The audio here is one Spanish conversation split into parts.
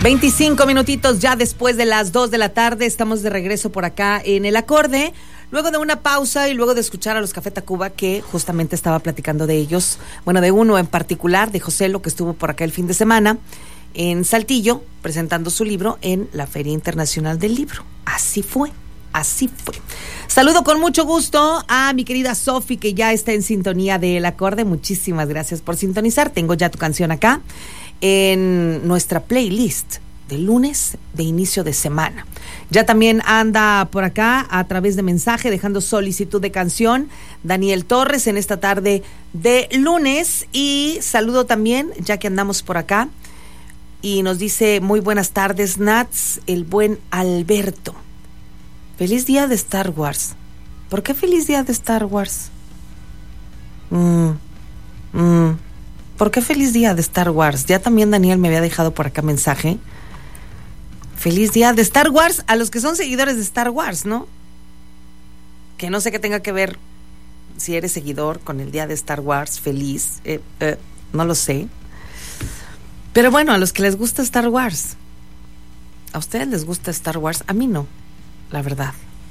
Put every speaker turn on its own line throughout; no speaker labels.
25 minutitos ya después de las 2 de la tarde. Estamos de regreso por acá en El Acorde. Luego de una pausa y luego de escuchar a los Café Tacuba, que justamente estaba platicando de ellos. Bueno, de uno en particular, de José, lo que estuvo por acá el fin de semana en Saltillo, presentando su libro en la Feria Internacional del Libro. Así fue. Así fue. Saludo con mucho gusto a mi querida Sofi, que ya está en sintonía de El Acorde. Muchísimas gracias por sintonizar. Tengo ya tu canción acá en nuestra playlist de lunes de inicio de semana. Ya también anda por acá a través de mensaje dejando solicitud de canción Daniel Torres en esta tarde de lunes. Y saludo también, ya que andamos por acá, y nos dice: muy buenas tardes, Nats, el buen Alberto. Feliz día de Star Wars. ¿Por qué feliz día de Star Wars? ¿Por qué feliz día de Star Wars? Ya también Daniel me había dejado por acá mensaje. Feliz día de Star Wars a los que son seguidores de Star Wars, ¿no? Que no sé qué tenga que ver si eres seguidor con el día de Star Wars. Feliz, no lo sé. Pero bueno, a los que les gusta Star Wars. ¿A ustedes les gusta Star Wars? A mí no, la verdad.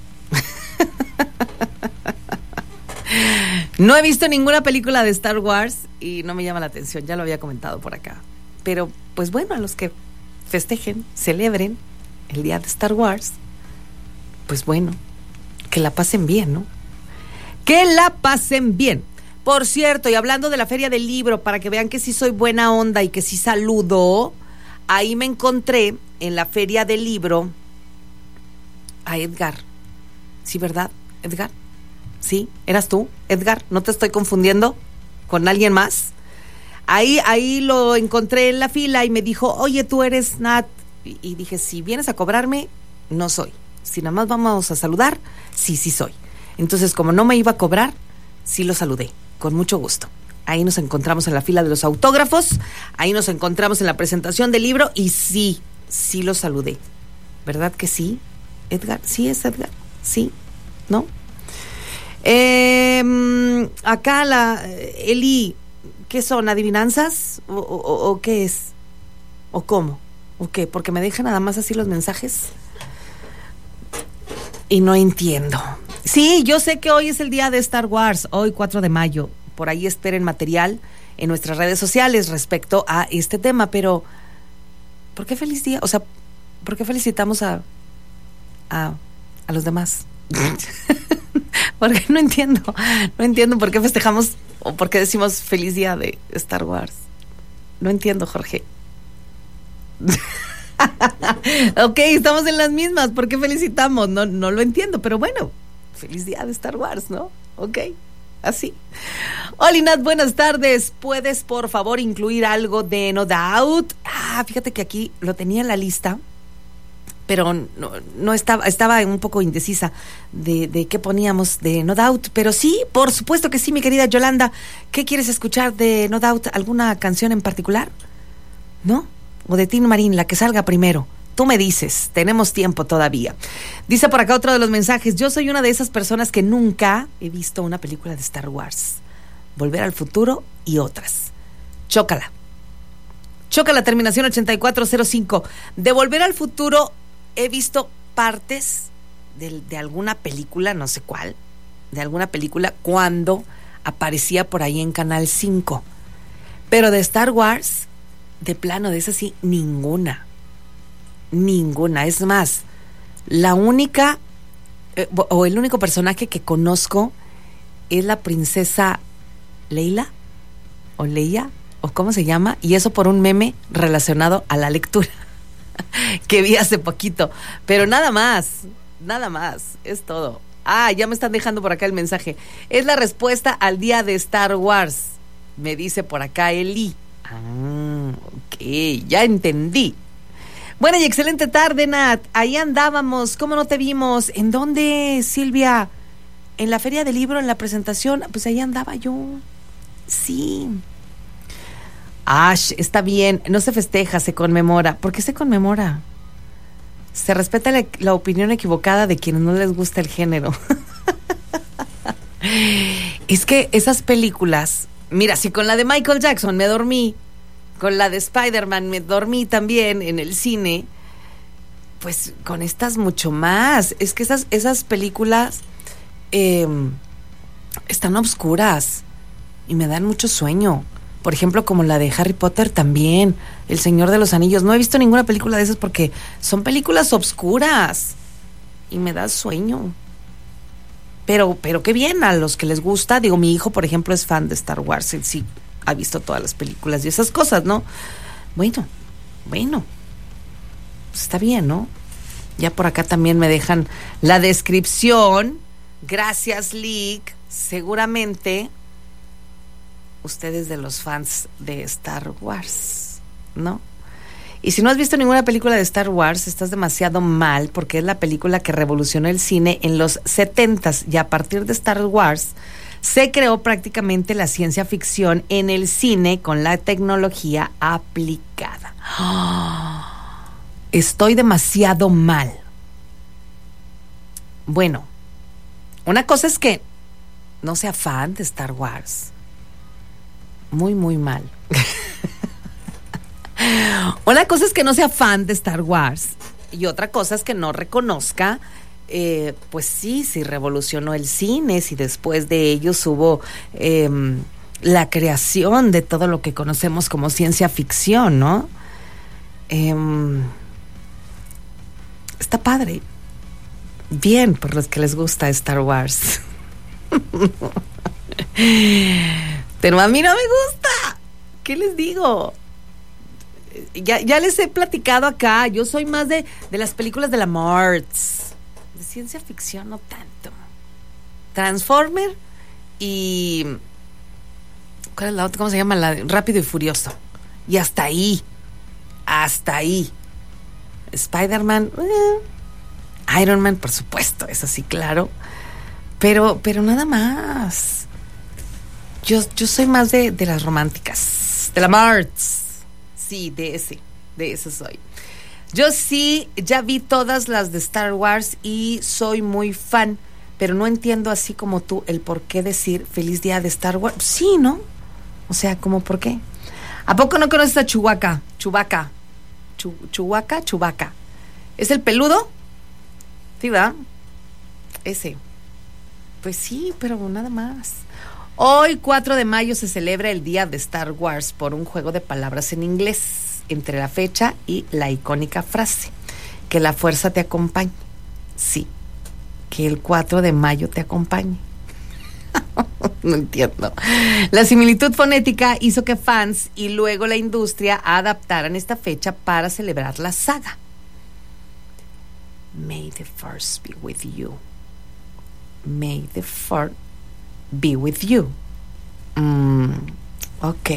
No he visto ninguna película de Star Wars y no me llama la atención, ya lo había comentado por acá. Pero pues bueno, a los que festejen, celebren el día de Star Wars, pues bueno, que la pasen bien, ¿no? Que la pasen bien. Por cierto, y hablando de la Feria del Libro, para que vean que sí soy buena onda y que sí saludo, ahí me encontré en la Feria del Libro a Edgar. ¿Sí, verdad, Edgar? ¿Sí? ¿Eras tú, Edgar? ¿No te estoy confundiendo con alguien más? Ahí lo encontré en la fila y me dijo: oye, tú eres Nat. Y dije: si vienes a cobrarme, no soy. Si nada más vamos a saludar, sí soy. Entonces, como no me iba a cobrar, sí lo saludé, con mucho gusto. Ahí nos encontramos en la fila de los autógrafos, ahí nos encontramos en la presentación del libro y sí lo saludé. ¿Verdad que sí, Edgar? ¿Sí es Edgar? ¿Sí? ¿No? Acá Eli, ¿qué son? ¿Adivinanzas? ¿O qué es? ¿O cómo? ¿O qué? Porque me dejan nada más así los mensajes y no entiendo. Sí, yo sé que hoy es el día de Star Wars, hoy 4 de mayo. Por ahí esperen material en nuestras redes sociales respecto a este tema, pero ¿por qué feliz día? O sea, ¿por qué felicitamos a los demás? Porque no entiendo por qué festejamos o por qué decimos feliz día de Star Wars. No entiendo, Jorge. Ok, estamos en las mismas. ¿Por qué felicitamos? No lo entiendo, pero bueno, feliz día de Star Wars, ¿no? Ok, así. Hola, Nat, buenas tardes. ¿Puedes, por favor, incluir algo de No Doubt? Fíjate que aquí lo tenía en la lista, pero no estaba un poco indecisa de qué poníamos de No Doubt, pero sí, por supuesto que sí, mi querida Yolanda. ¿Qué quieres escuchar de No Doubt? ¿Alguna canción en particular? ¿No? O de Tin Marín, la que salga primero. Tú me dices, tenemos tiempo todavía. Dice por acá otro de los mensajes: yo soy una de esas personas que nunca he visto una película de Star Wars. Volver al Futuro y otras. Chócala, terminación 8405. De Volver al Futuro he visto partes de alguna película, no sé cuál, de alguna película cuando aparecía por ahí en Canal 5. Pero de Star Wars, de plano, de esa sí, ninguna. Es más, la única o el único personaje que conozco es la princesa Leila o Leia o cómo se llama, y eso por un meme relacionado a la lectura que vi hace poquito, pero nada más, es todo. Ya me están dejando por acá el mensaje. Es la respuesta al día de Star Wars, me dice por acá Eli. Ok, ya entendí. Buena y excelente tarde, Nat. Ahí andábamos, ¿cómo no te vimos? ¿En dónde, Silvia? En la Feria del Libro, en la presentación. Pues ahí andaba yo. Sí. Está bien, no se festeja, se conmemora. ¿Por qué se conmemora? Se respeta la opinión equivocada de quienes no les gusta el género. Es que esas películas, mira, si con la de Michael Jackson me dormí, con la de Spider-Man me dormí también en el cine, pues con estas mucho más. Es que esas películas están obscuras y me dan mucho sueño. Por ejemplo, como la de Harry Potter también, El Señor de los Anillos. No he visto ninguna película de esas porque son películas obscuras y me da sueño. Pero qué bien a los que les gusta. Digo, mi hijo, por ejemplo, es fan de Star Wars. Él sí ha visto todas las películas y esas cosas, ¿no? Bueno, pues está bien, ¿no? Ya por acá también me dejan la descripción. Gracias, Lick. Seguramente ustedes de los fans de Star Wars, ¿no? Y si no has visto ninguna película de Star Wars, estás demasiado mal, porque es la película que revolucionó el cine en los 70s, y a partir de Star Wars se creó prácticamente la ciencia ficción en el cine con la tecnología aplicada. Estoy demasiado mal. Bueno, una cosa es que no sea fan de Star Wars. Muy, muy mal. Una cosa es que no sea fan de Star Wars y otra cosa es que no reconozca, pues sí revolucionó el cine, si después de ellos hubo la creación de todo lo que conocemos como ciencia ficción, ¿no? Está padre. Bien por los que les gusta Star Wars. Pero a mí no me gusta. ¿Qué les digo? Ya les he platicado acá. Yo soy más de las películas de la Marts. De ciencia ficción no tanto. Transformer y... ¿cuál es la otra? ¿Cómo se llama? La de Rápido y Furioso. Y hasta ahí. Spider-Man, Iron Man, por supuesto, es así, claro. Pero nada más. Yo soy más de las románticas, de la Marts. Sí, de ese soy. Yo sí, ya vi todas las de Star Wars y soy muy fan, pero no entiendo así como tú el por qué decir feliz día de Star Wars. Sí, ¿no? O sea, ¿cómo por qué? ¿A poco no conoces a Chewbacca? Chewbacca. ¿Es el peludo? Sí, ¿verdad? Ese. Pues sí, pero nada más. Hoy, 4 de mayo, se celebra el Día de Star Wars por un juego de palabras en inglés entre la fecha y la icónica frase: que la fuerza te acompañe. Sí, que el 4 de mayo te acompañe. No entiendo. La similitud fonética hizo que fans y luego la industria adaptaran esta fecha para celebrar la saga. May the Force be with you. May the Force be with you. Ok.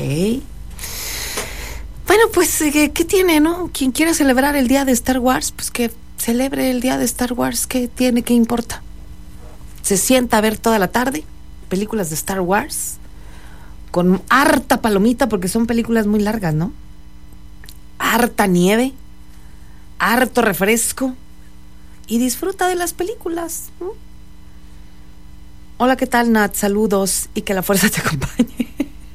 Bueno, pues, ¿qué tiene, no? Quien quiera celebrar el día de Star Wars, pues que celebre el día de Star Wars. ¿Qué tiene? ¿Qué importa? Se sienta a ver toda la tarde películas de Star Wars con harta palomita, porque son películas muy largas, ¿no? Harta nieve, harto refresco, y disfruta de las películas, ¿no? Hola, ¿qué tal, Nat? Saludos y que la fuerza te acompañe.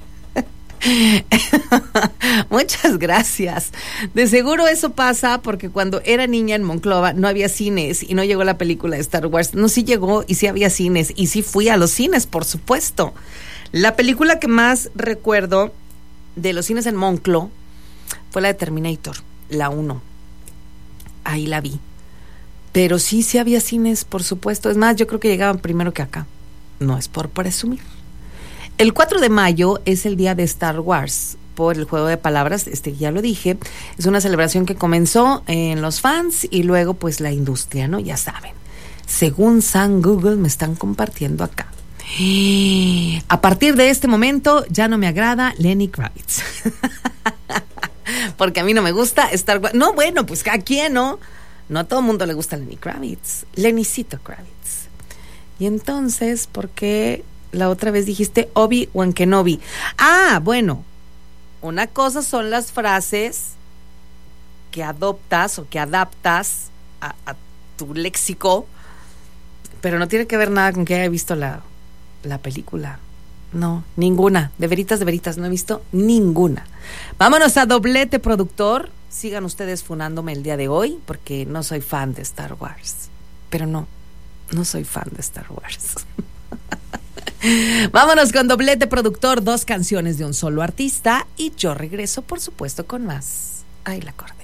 Muchas gracias. De seguro eso pasa porque cuando era niña en Monclova no había cines y no llegó la película de Star Wars. No, sí llegó y sí había cines y sí fui a los cines, por supuesto. La película que más recuerdo de los cines en Monclo fue la de Terminator, la 1. Ahí la vi. Pero sí había cines, por supuesto. Es más, yo creo que llegaban primero que acá. No es por presumir. El 4 de mayo es el día de Star Wars por el juego de palabras, ya lo dije. Es una celebración que comenzó en los fans y luego pues la industria, ¿no? Ya saben. Según San Google me están compartiendo acá. A partir de este momento ya no me agrada Lenny Kravitz. Porque a mí no me gusta Star Wars. No, bueno, pues ¿a quién, no? No a todo el mundo le gusta Lenny Kravitz. Lennycito Kravitz. Y entonces, ¿por qué la otra vez dijiste Obi-Wan Kenobi? Ah, bueno, una cosa son las frases que adoptas o que adaptas a tu léxico, pero no tiene que ver nada con que haya visto la película. No, ninguna. De veritas, no he visto ninguna. Vámonos a doblete, productor. Sigan ustedes funándome el día de hoy, porque no soy fan de Star Wars. Pero no soy fan de Star Wars. Vámonos con doblete, productor. 2 canciones de un solo artista. Y yo regreso, por supuesto, con más. Ay, la acordé.